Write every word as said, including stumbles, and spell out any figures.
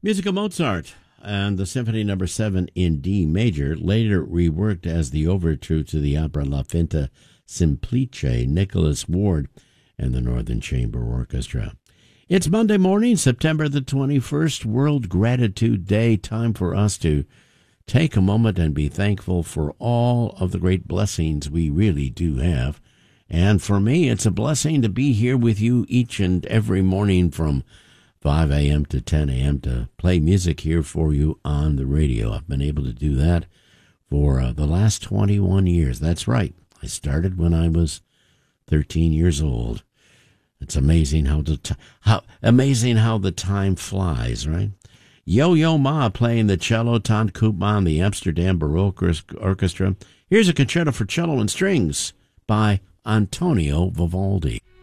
Music of Mozart and the Symphony Number Seven in D major, later reworked as the overture to the opera La Finta Semplice, Nicholas Ward and the Northern Chamber Orchestra. It's Monday morning, September the twenty-first, World Gratitude Day. Time for us to take a moment and be thankful for all of the great blessings we really do have. And for me, it's a blessing to be here with you each and every morning from five a.m. to ten a.m. to play music here for you on the radio. I've been able to do that for uh, the last twenty-one years. That's right. I started when I was thirteen years old. It's amazing how the t- how amazing how the time flies, right? Yo-Yo Ma playing the cello, Ton Koopman, the Amsterdam Baroque Orchestra. Here's a concerto for cello and strings by Antonio Vivaldi.